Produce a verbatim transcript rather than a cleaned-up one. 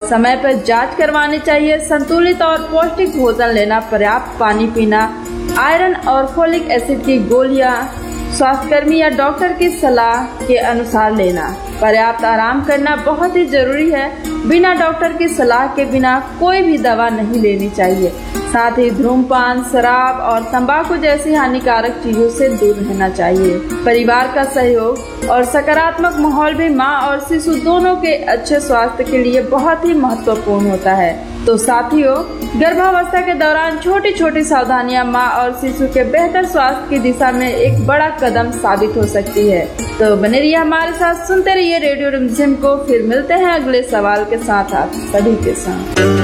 समय पर जांच करवानी चाहिए। संतुलित और पौष्टिक भोजन लेना, पर्याप्त पानी पीना, आयरन और फोलिक एसिड की गोलियां स्वास्थ्यकर्मी या डॉक्टर की सलाह के अनुसार लेना। पर्याप्त आराम करना बहुत ही जरूरी है। बिना डॉक्टर की सलाह के बिना कोई भी दवा नहीं लेनी चाहिए। साथ ही धूम्रपान, शराब और तंबाकू जैसी हानिकारक चीजों से दूर रहना चाहिए। परिवार का सहयोग और सकारात्मक माहौल भी माँ और शिशु दोनों के अच्छे स्वास्थ्य के लिए बहुत ही महत्वपूर्ण होता है। तो साथियों, गर्भावस्था के दौरान छोटी छोटी सावधानियां माँ और शिशु के बेहतर स्वास्थ्य की दिशा में एक बड़ा कदम साबित हो सकती है। तो बने रहिए हमारे साथ, सुनते रहिए रेडियो रिमझिम को। फिर मिलते हैं अगले सवाल के साथ आप सभी के साथ।